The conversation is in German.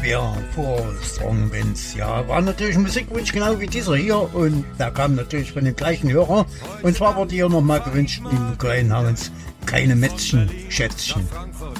Ja, vor Strong Winds. Ja, war natürlich ein Musikwunsch genau wie dieser hier. Und der kam natürlich von dem gleichen Hörer. Und zwar wurde hier nochmal gewünscht, im Kleinhaus, keine Mätzchen, Schätzchen.